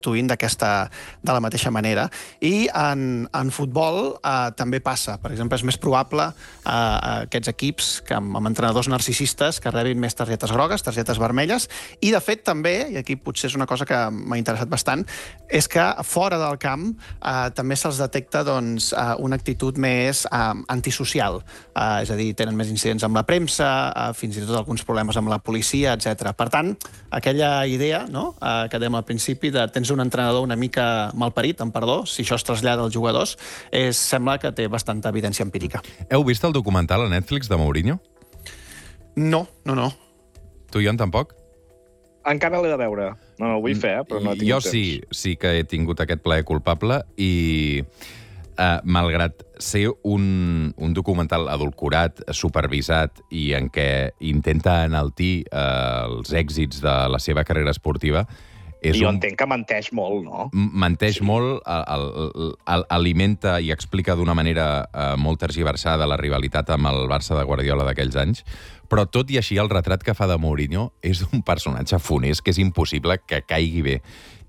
de la mateixa manera. I en futbol també passa. Per exemple, és més probable aquests equips que amb entrenadors narcisistes que rebin més targetes grogues, targetes vermelles, i de fet també, i aquí potser és una cosa que m'ha interessat bastant, és que fora del camp també se'ls detecta una actitud més antisocial. És a dir, tenen més incidents amb la premsa, fins i tot alguns problemes amb la policia, etc. Per tant, aquella idea que dèiem al principi de tens un entrenador una mica malparit, amb perdó, si això es trasllada als jugadors, sembla que té bastanta evidència empírica. Heu vist el documental a Netflix de Mourinho? No. Tu, Ion, tampoc? Encara l'he de veure. No ho vull fer, però no he tingut temps. Jo sí que he tingut aquest plaer culpable i malgrat ser un documental adulcorat, supervisat i en què intenta enaltir els èxits de la seva carrera esportiva, jo entenc que menteix molt, no? Menteix molt, alimenta i explica d'una manera molt tergiversada la rivalitat amb el Barça de Guardiola d'aquells anys, però tot i així el retrat que fa de Mourinho és d'un personatge funest que és impossible que caigui bé.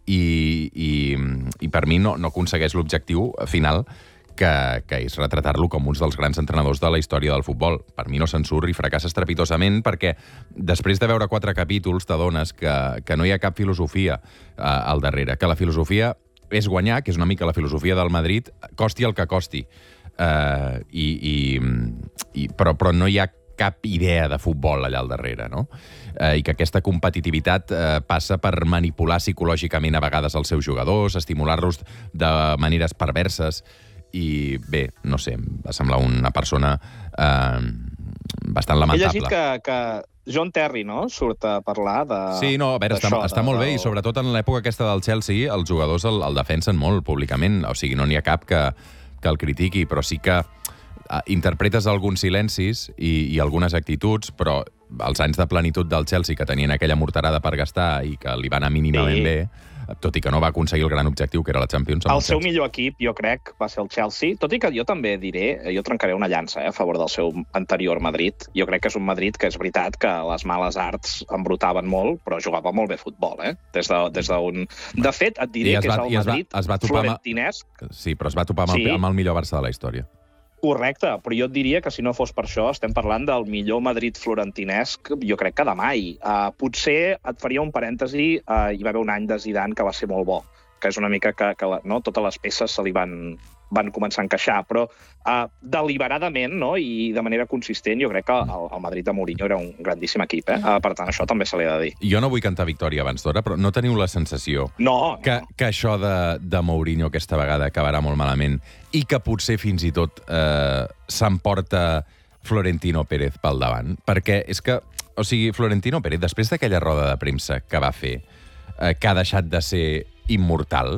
I per mi no aconsegueix l'objectiu final, que és retratar-lo com un dels grans entrenadors de la història del futbol. Per mi no se'n surt i fracassa estrepitosament perquè després de veure 4 capítols t'adones que no hi ha cap filosofia al darrere, que la filosofia és guanyar, que és una mica la filosofia del Madrid, costi el que costi. Però no hi ha cap idea de futbol allà al darrere, no? I que aquesta competitivitat passa per manipular psicològicament a vegades els seus jugadors, estimular-los de maneres perverses. I bé, no sé, em va semblar una persona bastant lamentable. He llegit que John Terry, no?, surt a parlar de... Sí, no, a veure, està molt bé, i sobretot en l'època aquesta del Chelsea, els jugadors el defensen molt públicament, o sigui, no n'hi ha cap que el critiqui, però sí que interpretes alguns silencis i algunes actituds, però els anys de plenitud del Chelsea, que tenien aquella morterada per gastar i que li va anar mínimament bé, tot i que no va aconseguir el gran objectiu, que era la Champions. El seu millor equip, jo crec, va ser el Chelsea, tot i que jo també diré, jo trencaré una llança a favor del seu anterior Madrid. Jo crec que és un Madrid que és veritat que les males arts embrutaven molt, però jugava molt bé futbol, des d'on... De fet, et diré que és el Madrid florentinesc. Sí, però es va topar amb el millor Barça de la història. Correcte, però jo et diria que si no fos per això estem parlant del millor Madrid florentinesc, jo crec que de mai. Potser et faria un parèntesi, hi va haver un any de Zidane que va ser molt bo, que és una mica que totes les peces se li van començar a encaixar, però deliberadament i de manera consistent jo crec que el Madrid de Mourinho era un grandíssim equip. Per tant, això també se li ha de dir. Jo no vull cantar victòria abans d'hora, però no teniu la sensació que això de Mourinho aquesta vegada acabarà molt malament i que potser fins i tot s'emporta Florentino Pérez pel davant? Perquè és que, o sigui, Florentino Pérez, després d'aquella roda de premsa que va fer, que ha deixat de ser immortal,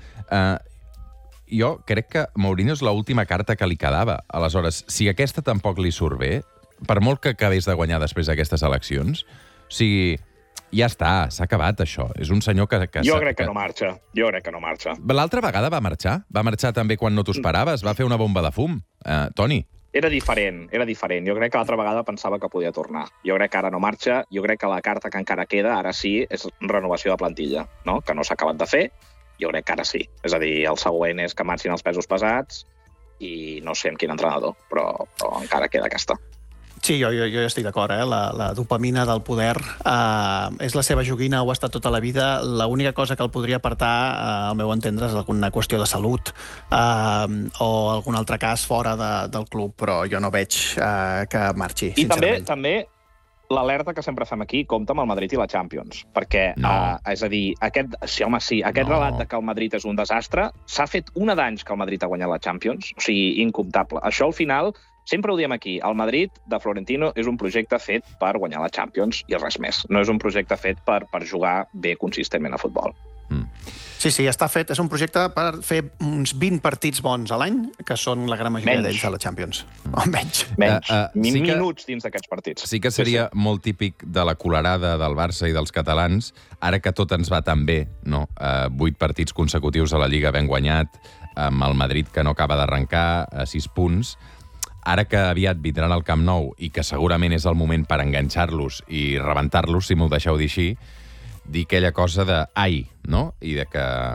jo crec que Mourinho és l'última carta que li quedava. Aleshores, si aquesta tampoc li surt bé, per molt que acabés de guanyar després d'aquestes eleccions, o sigui, ja està, s'ha acabat això. És un senyor que... Jo crec que no marxa. L'altra vegada va marxar? Va marxar també quan no t'ho esperaves? Va fer una bomba de fum? Toni? Era diferent. Jo crec que l'altra vegada pensava que podia tornar. Jo crec que ara no marxa. Jo crec que la carta que encara queda, ara sí, és renovació de plantilla, que no s'ha acabat de fer. Jo crec que ara sí. És a dir, el següent és que marxin els pesos pesats i no sé amb quin entrenador, però encara queda aquesta. Sí, jo estic d'acord, la dopamina del poder és la seva joguina, ho ha estat tota la vida. L'única cosa que el podria apartar, al meu entendre, és alguna qüestió de salut o algun altre cas fora del club, però jo no veig que marxi, sincerament. I també l'alerta que sempre fem aquí compta amb el Madrid i la Champions, perquè, és a dir, aquest relat de que el Madrid és un desastre, s'ha fet una d'anys que el Madrid ha guanyat la Champions, o sigui, incomptable. Això, al final, sempre ho diem aquí, el Madrid de Florentino és un projecte fet per guanyar la Champions i res més. No és un projecte fet per jugar bé consistentment a futbol. Sí, està fet. És un projecte per fer uns 20 partits bons a l'any, que són la gran majoria d'ells a la Champions. O menys. Minuts dins d'aquests partits. Sí que seria molt típic de la colerada del Barça i dels catalans, ara que tot ens va tan bé, 8 partits consecutius a la Lliga ben guanyat, amb el Madrid que no acaba d'arrencar a 6 punts, ara que aviat vindran al Camp Nou i que segurament és el moment per enganxar-los i rebentar-los, si m'ho deixeu dir així, dir aquella cosa de ai, no? I de que